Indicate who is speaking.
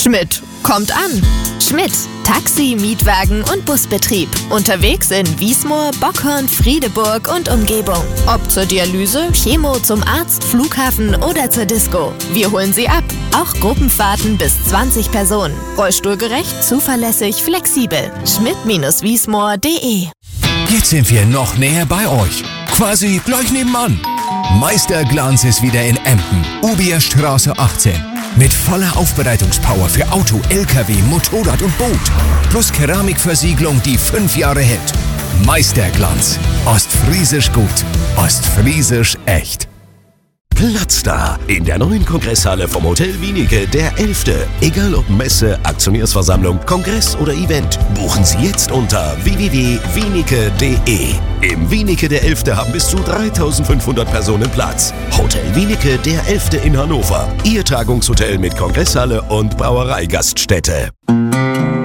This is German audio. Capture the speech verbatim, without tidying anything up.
Speaker 1: Schmidt kommt an. Schmidt, Taxi, Mietwagen und Busbetrieb. Unterwegs in Wiesmoor, Bockhorn, Friedeburg und Umgebung. Ob zur Dialyse, Chemo, zum Arzt, Flughafen oder zur Disco. Wir holen Sie ab. Auch Gruppenfahrten bis zwanzig Personen. Rollstuhlgerecht, zuverlässig, flexibel. Schmidt Wiesmoor punkt de.
Speaker 2: Jetzt sind wir noch näher bei euch. Quasi gleich nebenan. Meisterglanz ist wieder in Emden. Ubierstraße achtzehn. Mit voller Aufbereitungspower für Auto, L K W, Motorrad und Boot. Plus Keramikversiegelung, die fünf Jahre hält. Meisterglanz. Ostfriesisch gut. Ostfriesisch echt.
Speaker 3: Platz da in der neuen Kongresshalle vom Hotel Wienicke, der elfte. Egal ob Messe, Aktionärsversammlung, Kongress oder Event, buchen Sie jetzt unter w w w punkt wienicke punkt de. Im Wienicke der elfte haben bis zu dreitausendfünfhundert Personen Platz. Hotel Wienicke der elfte in Hannover. Ihr Tagungshotel mit Kongresshalle und Brauereigaststätte.